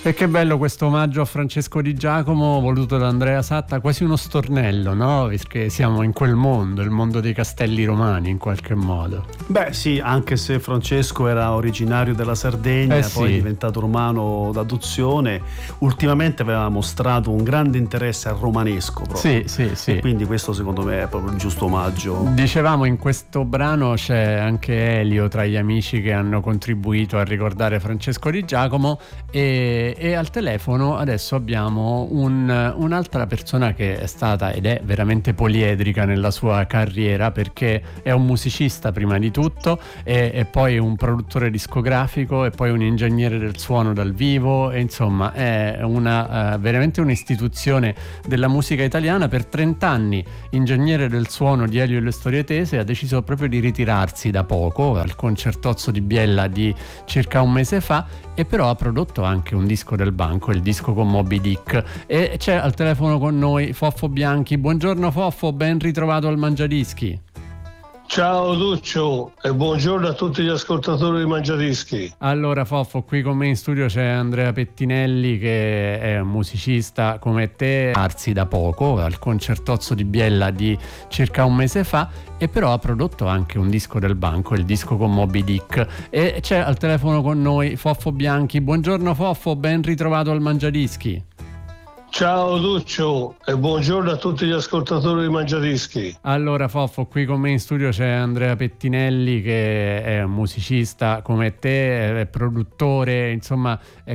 E che bello questo omaggio a Francesco Di Giacomo voluto da Andrea Satta, quasi uno stornello, no? Perché siamo in quel mondo, il mondo dei castelli romani in qualche modo. Beh sì, anche se Francesco era originario della Sardegna, poi è diventato romano d'adozione, ultimamente aveva mostrato un grande interesse al romanesco proprio. Sì. E quindi questo secondo me è proprio il giusto omaggio. Dicevamo, in questo brano c'è anche Elio tra gli amici che hanno contribuito a ricordare Francesco Di Giacomo e al telefono adesso abbiamo un'altra persona che è stata ed è veramente poliedrica nella sua carriera, perché è un musicista prima di tutto e poi un produttore discografico e poi un ingegnere del suono dal vivo, e insomma è veramente un'istituzione della musica italiana. Per 30 anni ingegnere del suono di Elio e le Storie Tese, ha deciso proprio di ritirarsi da poco al Concertozzo di Biella di circa un mese fa, e però ha prodotto anche un disco del banco, il disco con Moby Dick, e c'è al telefono con noi Foffo Bianchi. Buongiorno Foffo, ben ritrovato al Mangiadischi. Ciao Lucio e buongiorno a tutti gli ascoltatori di Mangiadischi. Allora Foffo, qui con me in studio c'è Andrea Pettinelli, che è un musicista come te, arsi da poco al Concertozzo di Biella di circa un mese fa, e però ha prodotto anche un disco del banco, il disco con Moby Dick, e c'è al telefono con noi Foffo Bianchi. Buongiorno Foffo, ben ritrovato al Mangiadischi. Ciao Lucio e buongiorno a tutti gli ascoltatori di Mangiadischi. Allora Foffo, qui con me in studio c'è Andrea Pettinelli, che è un musicista come te, è produttore, insomma è